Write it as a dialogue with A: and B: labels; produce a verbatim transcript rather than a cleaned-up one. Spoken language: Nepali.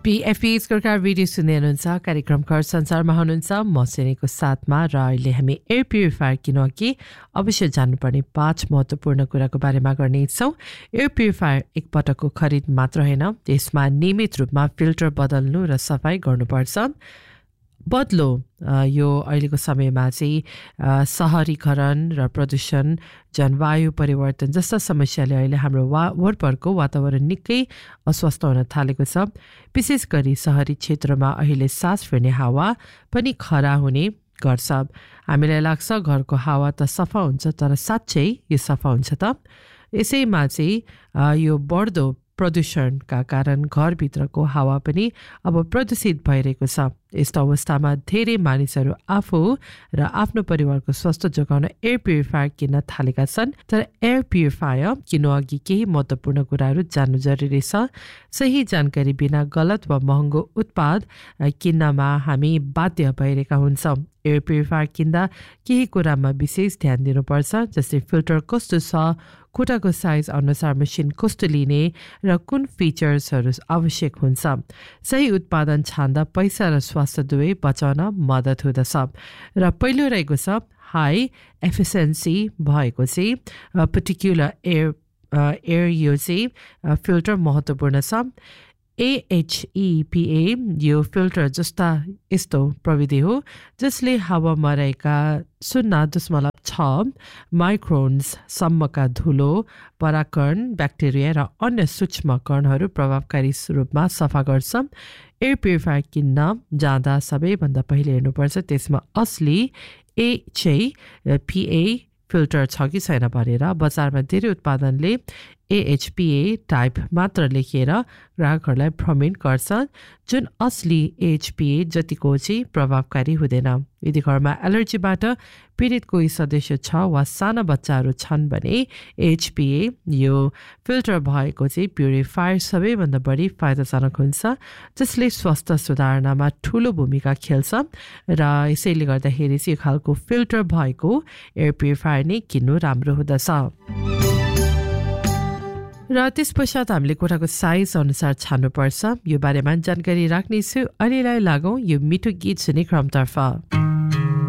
A: पीएफपी सरकार भिडियो सुन्दै हुनुहुन्छ कार्यक्रम घर संसारमा हुनुहुन्छ म सेनेको साथमा र अहिले हामी एयर प्युरिफायर किन कि अवश्य जान्नुपर्ने पाँच महत्त्वपूर्ण कुराको बारेमा गर्नेछौँ। एयर प्युरिफायर एक पटकको खरिद मात्र होइन, त्यसमा नियमित रूपमा फिल्टर बदल्नु र सफाई गर्नुपर्छ। बदलो यो अहिलेको समयमा चाहिँ सहरीकरण र प्रदूषण, जलवायु परिवर्तन जस्ता समस्याले अहिले हाम्रो वा वरपरको वातावरण निकै अस्वस्थ हुन थालेको छ। विशेष गरी सहरी क्षेत्रमा अहिले सास फेर्ने हावा पनि खरा हुने गर्छ। हामीलाई लाग्छ घरको हावा त सफा हुन्छ, तर साँच्चै यो सफा हुन्छ त? यसैमा चाहिँ यो बढ्दो प्रदूषणका कारण घरभित्रको हावा पनि अब प्रदूषित भइरहेको छ। यस्तो अवस्थामा धेरै मानिसहरू आफू र आफ्नो परिवारको स्वास्थ्य जोगाउन एयर प्युरिफायर किन्न थालेका छन्। तर एयर प्युरिफायर किन्नु अघि केही महत्त्वपूर्ण कुराहरू जान्नु जरुरी छ। सही जानकारी बिना गलत वा महँगो उत्पाद किन्नमा हामी बाध्य भइरहेका हुन्छौँ। एयर प्युरिफायर किन्दा केही कुरामा विशेष ध्यान दिनुपर्छ, जस्तै फिल्टर कस्तो छ, खुट्टाको साइज अनुसार मेसिन कस्तो लिने र कुन फिचर्सहरू आवश्यक हुन्छ। सही उत्पादन छान्दा पैसा र स्वास्थ्य दुवै बचाउन मद्दत हुँदछ। र पहिलो रहेको छ हाई एफिसिएन्सी भएको चाहिँ पर्टिकुलर एयर एयर यो चाहिँ फिल्टर महत्त्वपूर्ण छ। एएचइपिए यो फिल्टर जस्ता यस्तो प्रविधि हो जसले हावामा रहेका शून्य दशमलव छ माइक्रोन्ससम्मका धुलो, पराकण, ब्याक्टेरिया र अन्य सूक्ष्म कणहरू प्रभावकारी रूपमा सफा गर्छ। एयर प्युरिफायर किन्न जाँदा सबैभन्दा पहिले हेर्नुपर्छ त्यसमा असली एचएपिए फिल्टर छ कि छैन भनेर। बजारमा धेरै उत्पादनले एएचपिए टाइप मात्र लेखेर ग्राहकहरूलाई भ्रमित गर्छ, जुन असली एएचपिए जतिको चाहिँ प्रभावकारी हुँदैन। यदि घरमा एलर्जीबाट पीडित कोही सदस्य छ वा साना बच्चाहरू छन् भने एएचपिए यो फिल्टर भएको चाहिँ प्युरिफायर सबैभन्दा बढी फाइदाजनक हुन्छ, जसले स्वास्थ्य सुधार्नमा ठुलो भूमिका खेल्छ। र यसैले गर्दाखेरि चाहिँ यो खालको फिल्टर भएको एयर प्युरिफायर नै किन्नु राम्रो हुँदछ। र त्यस पश्चात हामीले कोठाको साइज अनुसार छान्नुपर्छ। यो बारेमा जानकारी राख्नेछु। अहिलेलाई लागौँ यो मिठो गीत सुने क्रमतर्फ।